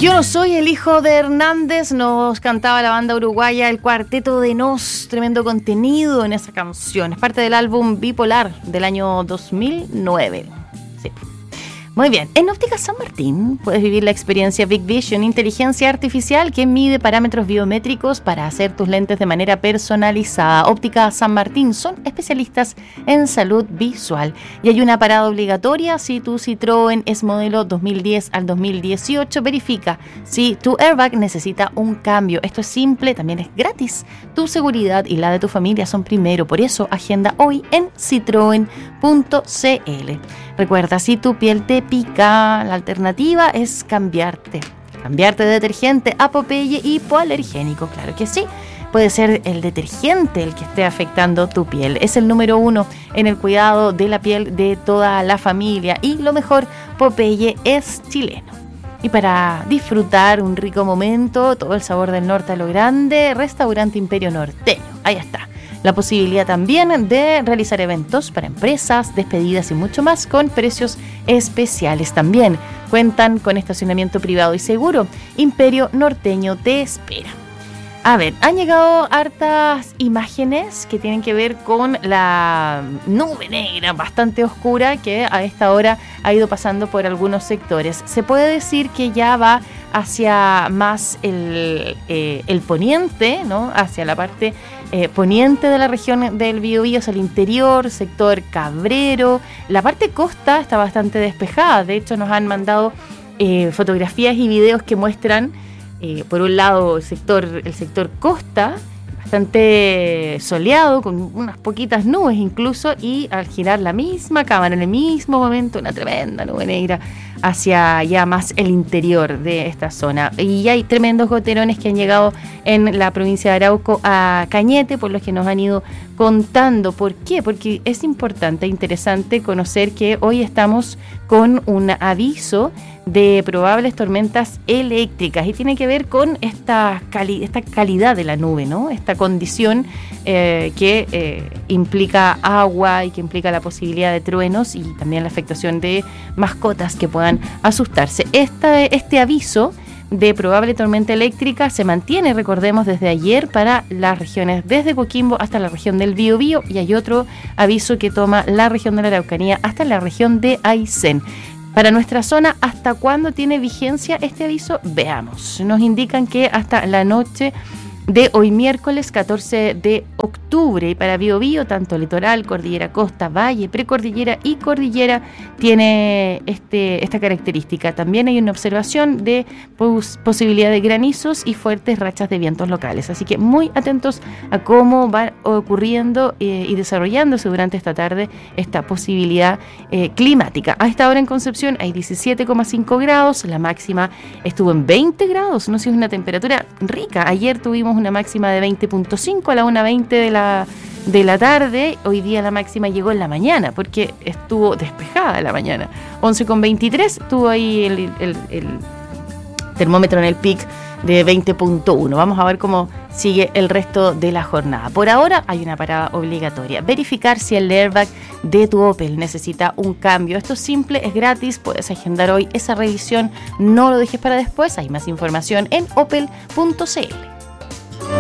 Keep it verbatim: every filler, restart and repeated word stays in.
Yo no soy el hijo de Hernández, nos cantaba la banda uruguaya El Cuarteto de Nos, tremendo contenido en esa canción, es parte del álbum Bipolar del año dos mil nueve. Sí. Muy bien, en Óptica San Martín puedes vivir la experiencia Big Vision, inteligencia artificial que mide parámetros biométricos para hacer tus lentes de manera personalizada. Óptica San Martín son especialistas en salud visual y hay una parada obligatoria si tu Citroën es modelo dos mil diez al dos mil dieciocho. Verifica si tu airbag necesita un cambio. Esto es simple, también es gratis. Tu seguridad y la de tu familia son primero, por eso agenda hoy en citroen punto c l. Recuerda, si tu piel te pica, la alternativa es cambiarte. Cambiarte de detergente a Popeye hipoalergénico, claro que sí. Puede ser el detergente el que esté afectando tu piel. Es el número uno en el cuidado de la piel de toda la familia. Y lo mejor, Popeye es chileno. Y para disfrutar un rico momento, todo el sabor del norte a lo grande, Restaurante Imperio Norteño. Ahí está. La posibilidad también de realizar eventos para empresas, despedidas y mucho más con precios especiales. También cuentan con estacionamiento privado y seguro. Imperio Norteño te espera. A ver, han llegado hartas imágenes que tienen que ver con la nube negra bastante oscura que a esta hora ha ido pasando por algunos sectores. Se puede decir que ya va hacia más el, eh, el poniente, ¿no? Hacia la parte eh, poniente de la región del Biobío, hacia el interior, sector Cabrero. La parte costa está bastante despejada. De hecho, nos han mandado eh, fotografías y videos que muestran Eh, por un lado el sector, el sector costa, bastante soleado, con unas poquitas nubes incluso, y al girar la misma cámara en el mismo momento, una tremenda nube negra hacia ya más el interior de esta zona. Y hay tremendos goterones que han llegado en la provincia de Arauco a Cañete, por los que nos han ido contando. ¿Por qué? Porque es importante e interesante conocer que hoy estamos con un aviso de probables tormentas eléctricas y tiene que ver con esta, cali- esta calidad de la nube, ¿no? Esta condición eh, que eh, implica agua y que implica la posibilidad de truenos y también la afectación de mascotas que puedan asustarse. Esta, este aviso de probable tormenta eléctrica se mantiene, recordemos, desde ayer para las regiones desde Coquimbo hasta la región del Biobío, y hay otro aviso que toma la región de la Araucanía hasta la región de Aysén. Para nuestra zona, ¿hasta cuándo tiene vigencia este aviso? Veamos. Nos indican que hasta la noche de hoy miércoles catorce de octubre, y para Biobío, tanto litoral, cordillera, costa, valle, precordillera y cordillera tiene este, esta característica. También hay una observación de pos, posibilidad de granizos y fuertes rachas de vientos locales, así que muy atentos a cómo va ocurriendo eh, y desarrollándose durante esta tarde esta posibilidad eh, climática. A esta hora en Concepción hay diecisiete coma cinco grados, la máxima estuvo en veinte grados, no sé, es una temperatura rica. Ayer tuvimos una máxima de veinte punto cinco a la una veinte de la, de la tarde. Hoy día la máxima llegó en la mañana porque estuvo despejada la mañana. once con veintitrés tuvo ahí el, el, el termómetro en el pic de veinte punto uno. Vamos a ver cómo sigue el resto de la jornada. Por ahora hay una parada obligatoria. Verificar si el airbag de tu Opel necesita un cambio. Esto es simple, es gratis, puedes agendar hoy esa revisión. No lo dejes para después. Hay más información en opel punto c l.